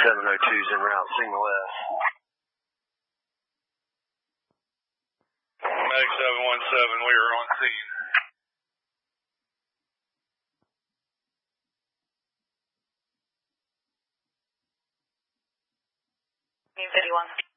702's en route, signal S. Meg 717, we are on scene. 51.